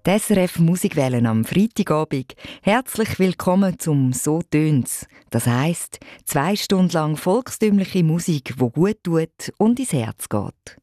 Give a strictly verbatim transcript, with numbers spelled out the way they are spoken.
Die S R F Musikwellen am Freitagabend. Herzlich willkommen zum «So tönt's». Das heisst, zwei Stunden lang volkstümliche Musik, die gut tut und ins Herz geht.